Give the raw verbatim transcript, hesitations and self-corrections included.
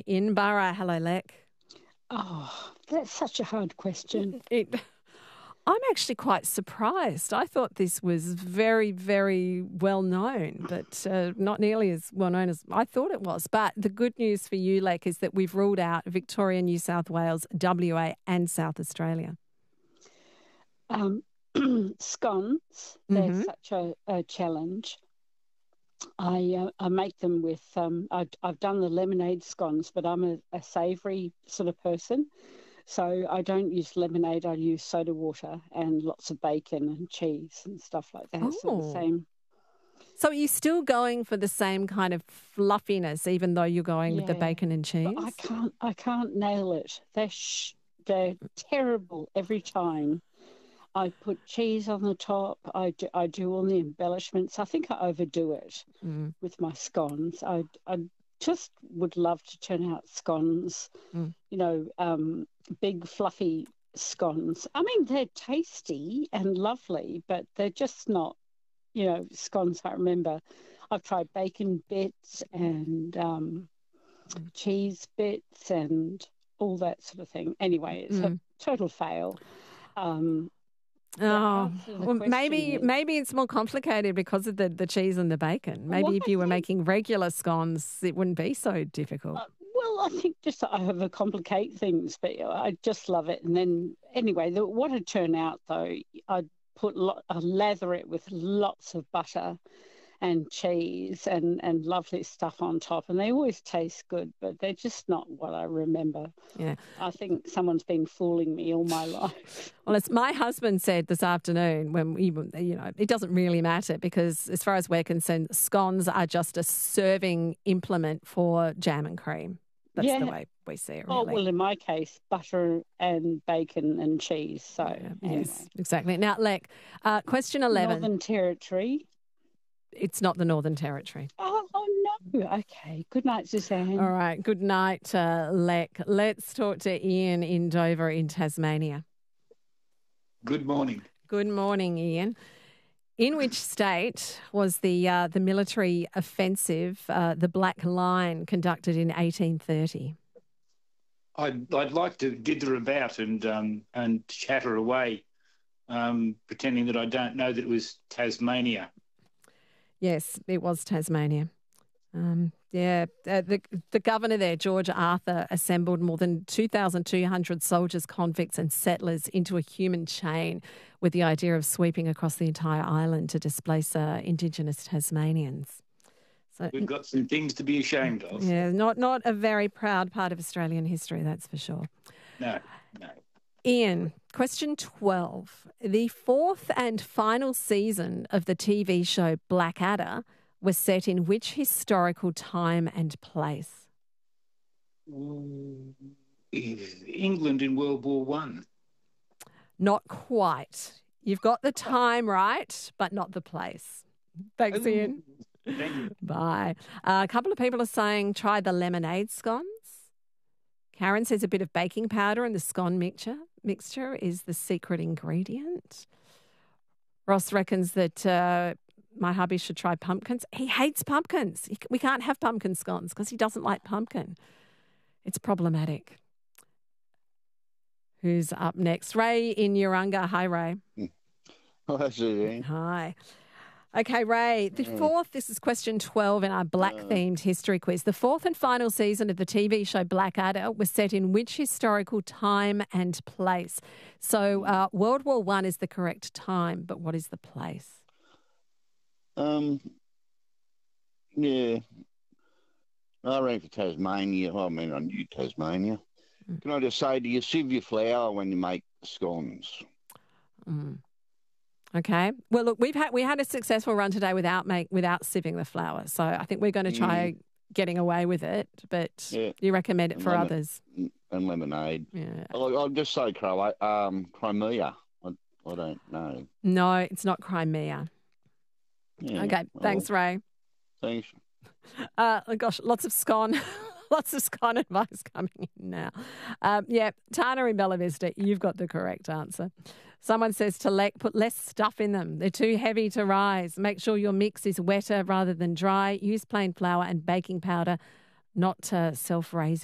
in Borough. Hello, Lek. Oh, that's such a hard question. It, I'm actually quite surprised. I thought this was very, very well known, but uh, not nearly as well known as I thought it was. But the good news for you, Lek, is that we've ruled out Victoria, New South Wales, W A and South Australia. Um, scones, they're Mm-hmm. such a, a challenge. I uh, I make them with, um, I've, I've done the lemonade scones, but I'm a, a savoury sort of person. So I don't use lemonade, I use soda water and lots of bacon and cheese and stuff like that. So the Oh. same. So are you still going for the same kind of fluffiness, even though you're going with the Yeah, bacon and cheese? But I can't, I can't nail it. They're, sh- they're terrible every time. I put cheese on the top. I do, I do all the embellishments. I think I overdo it Mm. with my scones. I, I just would love to turn out scones, Mm. you know, um, big fluffy scones. I mean, they're tasty and lovely, but they're just not, you know, scones I remember. I've tried bacon bits and um, cheese bits and all that sort of thing. Anyway, it's Mm. a total fail. Um, The Oh, answer to the well, question maybe is- maybe it's more complicated because of the, the cheese and the bacon. Maybe Well, if I you were think- making regular scones, it wouldn't be so difficult. Uh, well, I think just I overcomplicate things, but you know, I just love it. And then anyway, the, what it turned out though, I'd put lo- I lather it with lots of butter and cheese and, and lovely stuff on top. And they always taste good, but they're just not what I remember. Yeah. I think someone's been fooling me all my life. Well, as my husband said this afternoon, when we, you know, it doesn't really matter because as far as we're concerned, scones are just a serving implement for jam and cream. That's Yeah. the way we see it, Oh, really. well, in my case, butter and bacon and cheese. So, Yeah, anyway. Yes, exactly. Now, Lek, uh, question eleven. Northern Territory. It's not the Northern Territory. Oh, oh no. Okay. Good night, Suzanne. All right. Good night, uh, Lek. Let's talk to Ian in Dover in Tasmania. Good morning. Good morning, Ian. In which state was the uh, the military offensive, uh, the Black Line, conducted in eighteen thirty? I'd, I'd like to dither about and um, and chatter away, um, pretending that I don't know that it was Tasmania. Yes, it was Tasmania. Um, yeah, uh, the the governor there, George Arthur, assembled more than two thousand two hundred soldiers, convicts and settlers into a human chain with the idea of sweeping across the entire island to displace uh, Indigenous Tasmanians. So, We've got some things to be ashamed of. yeah, not, not a very proud part of Australian history, that's for sure. No, no. Ian, question twelve. The fourth and final season of the T V show Blackadder was set in which historical time and place? England in World War One. Not quite. You've got the time right, but not the place. Thanks, Ian. Thank you. Bye. Uh, a couple of people are saying try the lemonade scones. Karen says a bit of baking powder in the scone mixture mixture is the secret ingredient. Ross reckons that uh, my hubby should try pumpkins. He hates pumpkins. He, we can't have pumpkin scones because he doesn't like pumpkin. It's problematic. Who's up next? Ray in Urunga. Hi, Ray. Hi, Suzanne. Hi. Okay, Ray, the fourth, this is question twelve in our black-themed history quiz. The fourth and final season of the T V show Blackadder was set in which historical time and place? So uh, World War One is the correct time, but what is the place? Um, yeah, I reckon Tasmania. I mean, I knew Tasmania. Mm. Can I just say, do you sieve your flour when you make scones? Mm. Okay. Well, look, we've had we had a successful run today without make without sieving the flour, so I think we're going to try Mm. getting away with it. But Yeah. you recommend it And for lemon- others? And lemonade. Yeah. I'll, I'll just say Cro- um, Crimea. I, I don't know. No, it's not Crimea. Yeah, Okay. well, Thanks, Ray. Thanks. Uh, oh gosh, lots of scone, lots of scone advice coming in now. Um, yeah, Tana in Bella Vista, you've got the correct answer. Someone says to Lek, put less stuff in them. They're too heavy to rise. Make sure your mix is wetter rather than dry. Use plain flour and baking powder, not uh, self-raising.